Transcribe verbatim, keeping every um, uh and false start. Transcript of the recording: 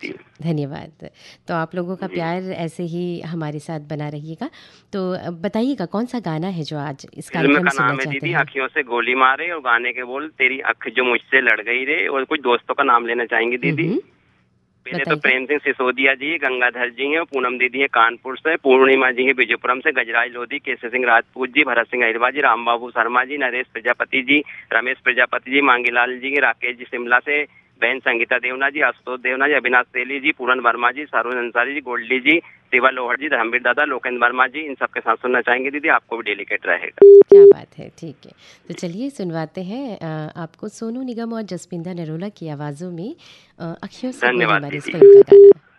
दीदी। धन्यवाद। तो आप लोगों का जी। प्यार ऐसे ही हमारे साथ बना रहिएगा। तो अ, बताइएगा कौन-सा गाना है जो आज इस फ़िल्म कार्यक्रम का में सुनना नाम है चाहते दीदी हैं? अँखियों से गोली मारे और गाने के बोल तेरी अख जो मुझसे लड़ गई रे और कुछ दोस्तों का नाम लेना चाहेंगे हुँ, दीदी? हुँ। पहले तो बताइए। प्रेम सिंह सिसोदिया जी, गंगाधर जी हैं, पूनम दीदी हैं कानपुर से, पूर्णिमा जी हैं विजयपुरम से, गजराज लोधी, केसरी सिंह राजपूत जी, भरत सिंह अहिरवार जी, राम बाबू शर्मा जी, नरेश प्रजापति जी, रमेश प्रजापति जी, मांगीलाल जी, राकेश जी शिमला से, बहन संगीता देवना जी, आशुतोष देवना जी, अविनाश तेली जी, पूरन वर्मा जी, शाहरुख अंसारी जी, गोल्डी जी, शिवा लोहर जी, धर्मवीर दादा, लोकेंद्र वर्मा जी, इन सबके साथ सुनना चाहेंगे दीदी, आपको भी डेलिकेट रहेगा। क्या बात है, ठीक है। तो चलिए सुनवाते हैं अ, आपको सोनू निगम और जसबिंदर नरोला की आवाज़ों में अ, अँखियों से गोली धन्यवाद मारी इस दीदी। फ़िल्म का गाना।